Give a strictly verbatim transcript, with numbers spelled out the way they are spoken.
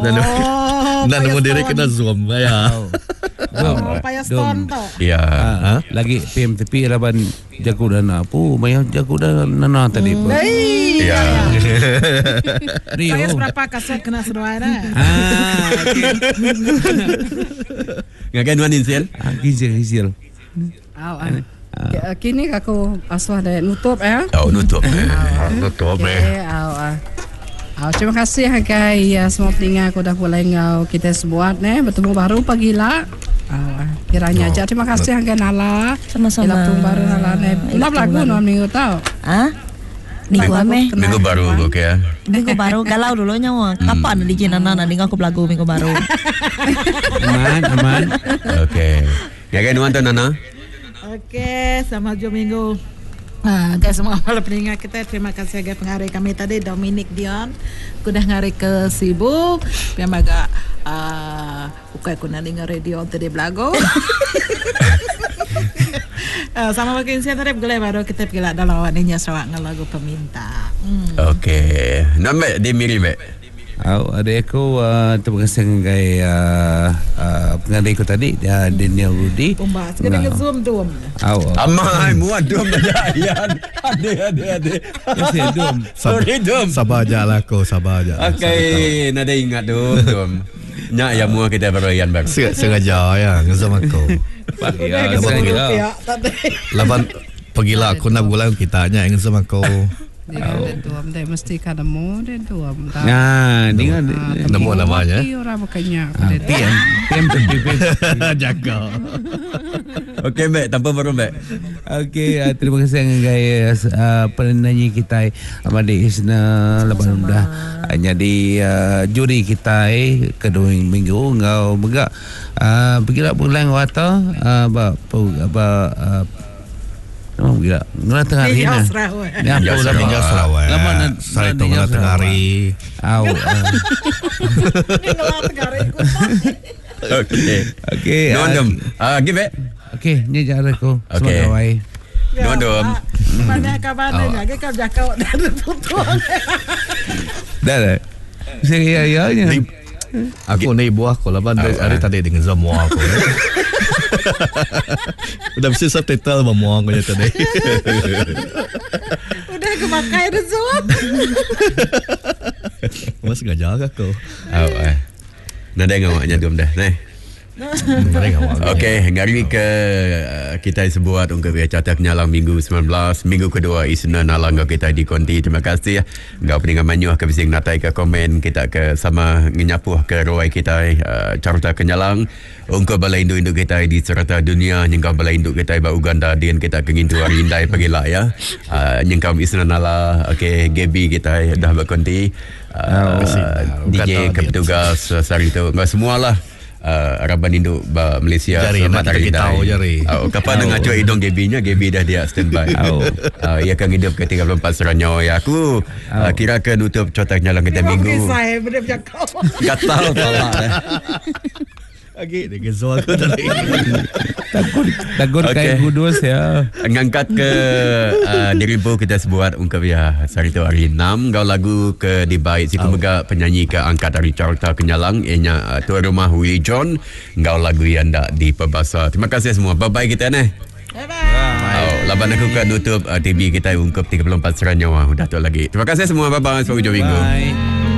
Dan dan nemu diri kena Zoom ya. Zoom payah stone tu. Ya. Lagi P M T P laban jago dana apa? Banyak jago dana tadi pun. Ya. Saya seberapa kasut kena seruai dah. Ah. Ngakan wan insil? Gizil gizil. Aw, ah. Kini aku aswah dah nutup ya. Oh, nutup. Nutup eh. Aw, ah. Aw, terima kasih hai ya semua pendengar aku dah mulai ngau kita sebuat nih bertemu baru pagi lah. Aw, kiranya aja terima kasih hai Nala. Sama-sama. Bertemu baru Nala nih. Ulah lagu no minggu tau. Ah? Minggu ame? Minggu baru oke ya. Minggu baru galau dulu nyawa. Kapan di Jinana nanti aku belagu minggu baru. Aman, aman. Oke. Ya kan Wan Nana? Okey, selamat jumpa minggu. Ah, guys semua para pendengar kita, terima kasih agak pengarih kami tadi Dominic Dion. Aku dah ngari ke Sibuk. Biar agak ah bukan aku nak dengar radio tadi belagu. Uh, sama makin saya tadi boleh baru kita pergi lah dalam awalnya Sarawak dengan lagu peminta. Hmm. Okey. Nama dia mirip mek. Au ada aku uh, terima kasih dengan uh, uh, pengadai aku tadi uh, Daniel Rudy. Umbas kita ke Zoom tu. Au. Amai muat dom dah Ian. Ade ade ade. Saya dom. Sorry dom. Sabar aja lah kau, sabar aja. Okey, nada ingat dom dom. Nyak ya muat kita baru Ian bang. Sengaja ya ngezam aku. Ya, sengaja. Laban pergilah aku nak bulan kita nya ngezam aku. Dia tuam dia mesti kada mu dia tuam. Nah, dia nemu namanya. Orang makanya. P M P M T P jaga. Okey mek, tanpa baru mek. Okey, uh, terima kasih guys uh, penyanyi kita Amade Isna lepas dah uh, jadi uh, juri kita eh, kedua minggu ngau megak uh, pergilah bulan wata uh, apa apa uh, oh gila ngala tengah hari Ya nah Sarawak. ya apa dah Tinggal Sarawak. lama nak Saya tu ngala tengah hari. au Ngala tengah hari ku. Okey. okey Nom dom. Ah, give mek. okey ni cara aku Okey. semua awai Nom dom. Mana kabarnya lagi kau jakau dah tutup. dah dah saya ya ya Ni, aku ni buah aku laban Oh, hari ah. tadi dengan semua aku. Udah bisa subtitle semua aku tadi. Udah aku pakai dah Zoom. Mas sengaja aku. Oh, eh. Nada ngawaknya dom dah. Nah. Okey, ngari ke uh, kita sebuat ungkap carta penyalang minggu sembilan belas, minggu kedua isna nalang kita di konti. Terima kasih ngau pendengar manyuh ke bising natai ke komen kita ke sama ngenyapuh ke ruai kita uh, carta kenyalang ungkap balai induk-induk kita di serata dunia nyengkau balai induk kita ba Uganda din kita kengintu hari indai pagilah ya. Uh, nyengkau isna nala okey Gaby kita dah berkonti uh, uh, D J kepetugas uh, sari tu enggak semualah. Uh, Araban Induk ba Malaysia Jari nak kita tahu jari. Oh, kapan dengan cuy hidung Gaby-nya, Gaby dah dia standby. Oh. Uh, ia akan hidup ke tiga puluh empat seranyo ya aku. Uh, kira ke nutup cotak nyalang kita minggu. Saya benar jakau. Gatal pala dah. Lagi dengan semua aku tadi. takut takut Okey. kayak gudus ya Ngangkat ke uh, diribu kita sebuat ungkap ya hari tu hari enam. Gau lagu ke dibaik si pemegak penyanyi ke angkat dari carta kenyalang ianya uh, tuan rumah Willie John. Gau lagu yang dak di perbahasa. Terima kasih semua. Bye bye kita ni. Bye bye. Oh, laban aku kan nutup uh, T V kita ungkap tiga puluh empat seranyo. Dah tu lagi. Terima kasih semua. Bye bye. Sampai jumpa minggu. bye